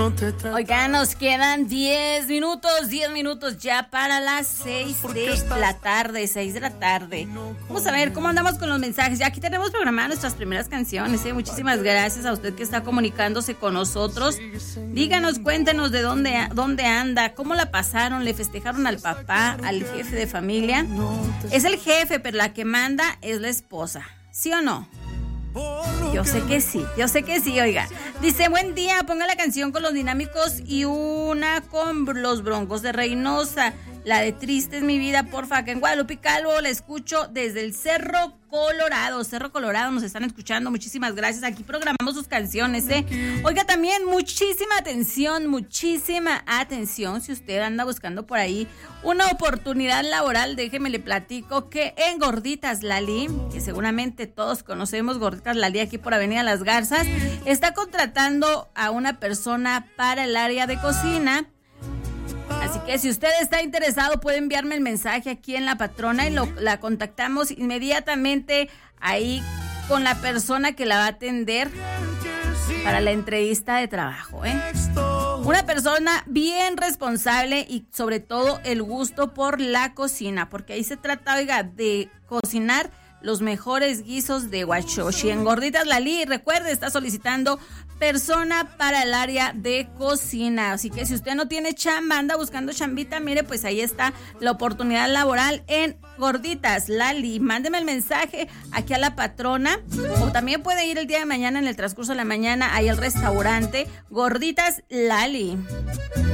Oigan, nos quedan 10 minutos ya para las 6 de la tarde. Vamos a ver cómo andamos con los mensajes. Ya aquí tenemos programadas nuestras primeras canciones, ¿eh? Muchísimas gracias a usted que está comunicándose con nosotros. Díganos, cuéntenos de dónde anda, cómo la pasaron, le festejaron al papá, al jefe de familia. Es el jefe, pero la que manda es la esposa, ¿sí o no? Yo sé que sí, oiga. Dice, buen día, ponga la canción con los Dinámicos y una con los Broncos de Reynosa. La de Triste es mi vida, porfa, que en Guadalupe Calvo la escucho desde el Cerro Colorado, nos están escuchando, muchísimas gracias, aquí programamos sus canciones, Oiga, también muchísima atención, si usted anda buscando por ahí una oportunidad laboral, déjeme le platico que en Gorditas Lali, que seguramente todos conocemos Gorditas Lali aquí por Avenida Las Garzas, está contratando a una persona para el área de cocina. Así que si usted está interesado puede enviarme el mensaje aquí en La Patrona y la contactamos inmediatamente ahí con la persona que la va a atender para la entrevista de trabajo, Una persona bien responsable y sobre todo el gusto por la cocina, porque ahí se trata, oiga, de cocinar los mejores guisos de Huachochi. En Gorditas Lali, recuerde, está solicitando persona para el área de cocina. Así que si usted no tiene chamba, anda buscando chambita, mire, pues ahí está la oportunidad laboral en Gorditas Lali. Mándeme el mensaje aquí a La Patrona, o también puede ir el día de mañana en el transcurso de la mañana ahí al restaurante Gorditas Lali.